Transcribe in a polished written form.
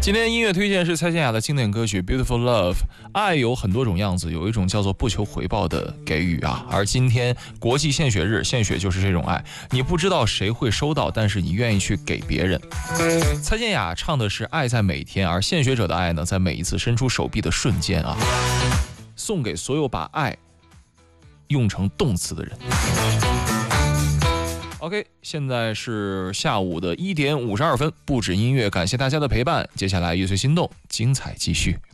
今天音乐推荐是蔡健雅的经典歌曲《Beautiful Love》。爱有很多种样子，有一种叫做不求回报的给予啊。而今天国际献血日，献血就是这种爱。你不知道谁会收到，但是你愿意去给别人。蔡健雅唱的是爱在每天，而献血者的爱呢，在每一次伸出手臂的瞬间啊。送给所有把爱用成动词的人。OK， 现在是下午的1点52分，不止音乐，感谢大家的陪伴。接下来乐随心动，精彩继续。